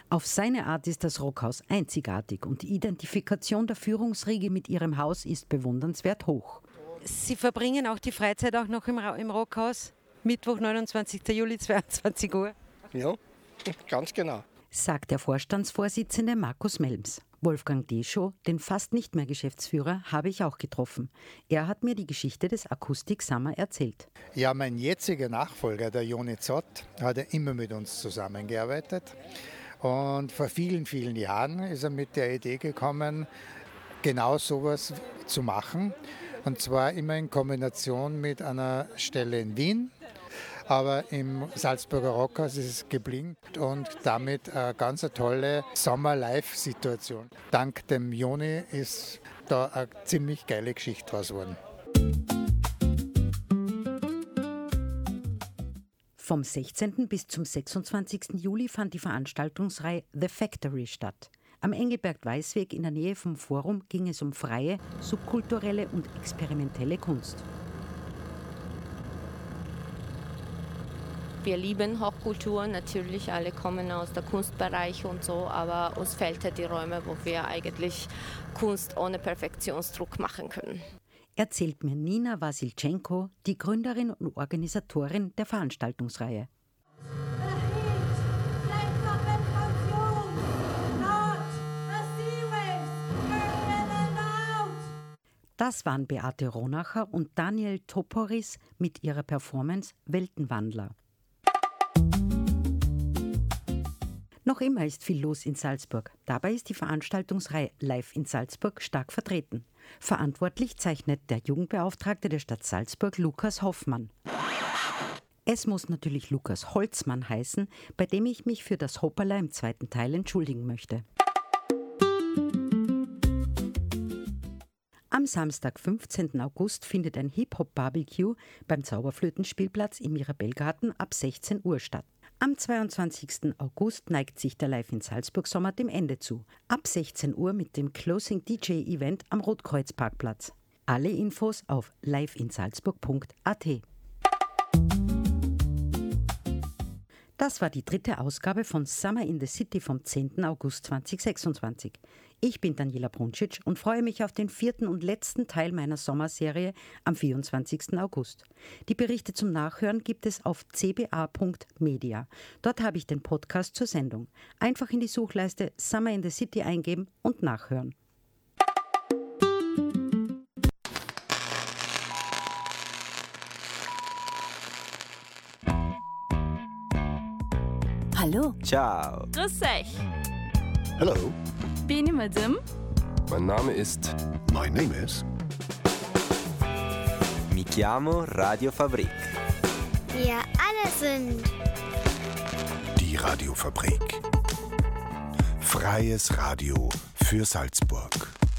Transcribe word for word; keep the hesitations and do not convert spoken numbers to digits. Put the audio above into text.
Auf seine Art ist das Rockhaus einzigartig und die Identifikation der Führungsriege mit ihrem Haus ist bewundernswert hoch. Sie verbringen auch die Freizeit auch noch im, im Rockhaus? Mittwoch, neunundzwanzigsten Juli, zweiundzwanzig Uhr? Ja, ganz genau. Sagt der Vorstandsvorsitzende Markus Melms. Wolfgang Deschow, den fast nicht mehr Geschäftsführer, habe ich auch getroffen. Er hat mir die Geschichte des Acoustic Summer erzählt. Ja, mein jetziger Nachfolger, der Joni Zott, hat ja immer mit uns zusammengearbeitet. Und vor vielen, vielen Jahren ist er mit der Idee gekommen, genau sowas zu machen. Und zwar immer in Kombination mit einer Stelle in Wien. Aber im Salzburger Rockhaus ist es geblieben und damit eine ganz tolle Sommer-Live-Situation. Dank dem Joni ist da eine ziemlich geile Geschichte draus geworden. Vom sechzehnten bis zum sechsundzwanzigsten Juli fand die Veranstaltungsreihe The Factory statt. Am Engelberg-Weißweg in der Nähe vom Forum ging es um freie, subkulturelle und experimentelle Kunst. Wir lieben Hochkultur, natürlich, alle kommen aus der Kunstbereich und so, aber uns fehlt ja die Räume, wo wir eigentlich Kunst ohne Perfektionsdruck machen können. Erzählt mir Nina Wasilczenko, die Gründerin und Organisatorin der Veranstaltungsreihe. Das waren Beate Ronacher und Daniel Toporis mit ihrer Performance Weltenwandler. Noch immer ist viel los in Salzburg. Dabei ist die Veranstaltungsreihe Live in Salzburg stark vertreten. Verantwortlich zeichnet der Jugendbeauftragte der Stadt Salzburg, Lukas Hoffmann. Es muss natürlich Lukas Holzmann heißen, bei dem ich mich für das Hoppala im zweiten Teil entschuldigen möchte. Am Samstag, fünfzehnten August, findet ein Hip-Hop-Barbecue beim Zauberflötenspielplatz im Mirabellgarten ab sechzehn Uhr statt. Am zweiundzwanzigsten August neigt sich der Live in Salzburg Sommer dem Ende zu. Ab sechzehn Uhr mit dem Closing D J-Event am Rotkreuzparkplatz. Alle Infos auf live in salzburg punkt a t. Das war die dritte Ausgabe von Summer in the City vom zehnten August zweitausendsechsundzwanzig. Ich bin Daniela Bruncic und freue mich auf den vierten und letzten Teil meiner Sommerserie am vierundzwanzigsten August. Die Berichte zum Nachhören gibt es auf c b a punkt media. Dort habe ich den Podcast zur Sendung. Einfach in die Suchleiste Summer in the City eingeben und nachhören. Hallo. Ciao. Grüß euch. Hello. Bin ich Madame? Mein Name ist... My name is... Mi chiamo Radio Fabrik. Wir alle sind... Die Radiofabrik. Freies Radio für Salzburg.